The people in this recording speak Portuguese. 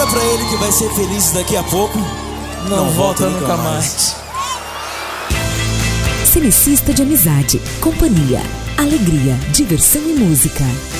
pra ele que vai ser feliz daqui a pouco. Não volta nunca mais. Cinecista de amizade, companhia, alegria, diversão e música.